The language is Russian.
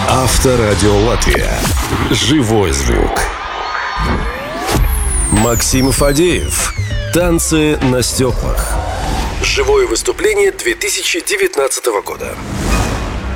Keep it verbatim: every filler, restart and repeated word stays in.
Авторадио Латвия. Живой звук. Максим Фадеев. Танцы на стеклах. Живое выступление две тысячи девятнадцатого года.